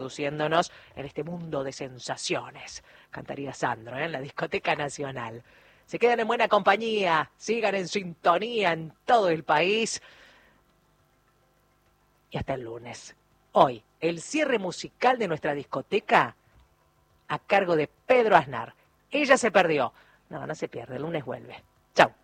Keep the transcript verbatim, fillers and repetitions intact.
introduciéndonos en este mundo de sensaciones. Cantaría Sandro, ¿eh? En la Discoteca Nacional. Se quedan en buena compañía, sigan en sintonía en todo el país. Y hasta el lunes. Hoy, el cierre musical de nuestra discoteca a cargo de Pedro Aznar. Ella se perdió. No, no se pierde, el lunes vuelve. Chau.